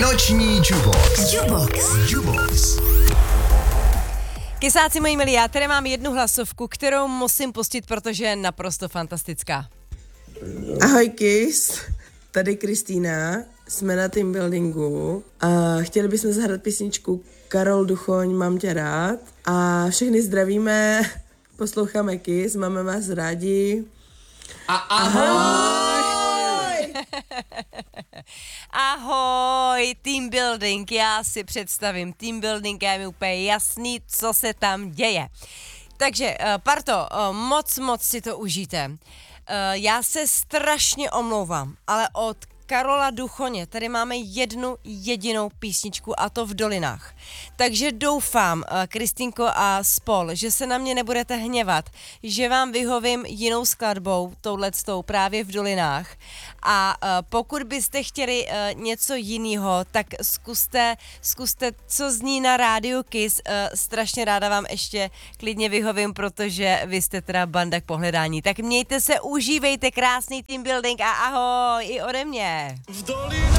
Noční Jubox. Jubox. Kysáci moji milí, já tady mám jednu hlasovku, kterou musím pustit, protože je naprosto fantastická. Ahoj Kys, tady Kristýna, jsme na team buildingu a chtěli bychom zahrát písničku Karol Duchoň, mám tě rád a všechny zdravíme, posloucháme Kys, máme vás rádi. Ahoj! Ahoj, team building, já si představím, team building je mi úplně jasný, co se tam děje. Takže, parto, moc si to užijte. Já se strašně omlouvám, ale od Karola Duchoně tady máme jednu jedinou písničku a to v Dolinách. Takže doufám, Kristýnko a spol, že se na mě nebudete hněvat, že vám vyhovím jinou skladbou, touhletou právě v Dolinách. A pokud byste chtěli něco jiného, tak zkuste, co zní na rádiu Kiss. Strašně ráda vám ještě klidně vyhovím, protože vy jste teda banda k pohledání. Tak mějte se, užívejte krásný team building a ahoj i ode mě. V dolinách